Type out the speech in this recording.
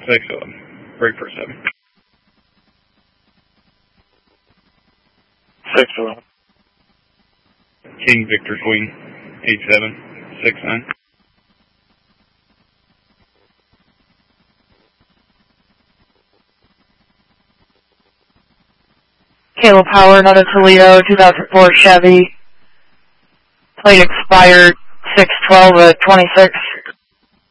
611. Break for 7. 611. King Victor Queen, 8769. Caleb Howard out of Toledo, 2004 Chevy. Plate expired 6/12/26.